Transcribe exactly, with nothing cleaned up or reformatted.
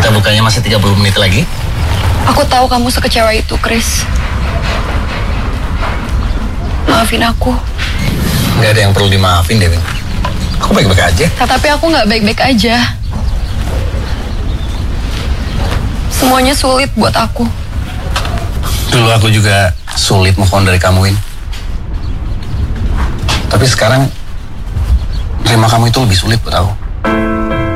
Kita bukanya masih tiga puluh menit lagi. Aku tahu kamu sekecewa itu, Chris. Maafin aku. Gak ada yang perlu dimaafin, Dewi. Aku baik-baik aja. Tapi aku nggak baik-baik aja. Semuanya sulit buat aku. Dulu aku juga sulit move on dari kamu, Win. Tapi sekarang terima kamu itu lebih sulit buat aku.